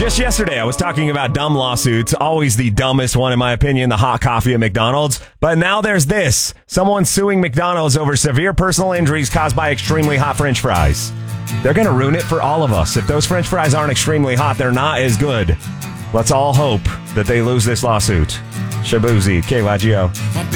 Just yesterday, I was talking about dumb lawsuits, always the dumbest one in my opinion, the hot coffee at McDonald's. But now there's this. Someone suing McDonald's over severe personal injuries caused by extremely hot French fries. They're going to ruin it for all of us. If those French fries aren't extremely hot, they're not as good. Let's all hope that they lose this lawsuit. Shabuzi, KYGO.